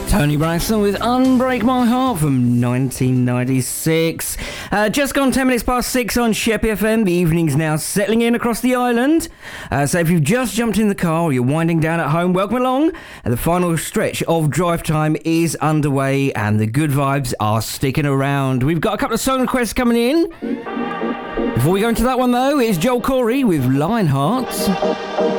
Tony Braxton with Unbreak My Heart from 1996. Just gone 10 minutes past 6 on Sheppey FM. The evening's now settling in across the island. So if you've just jumped in the car or you're winding down at home, welcome along. The final stretch of drive time is underway and the good vibes are sticking around. We've got a couple of song requests coming in. Before we go into that one though, it's Joel Corey with Lionheart.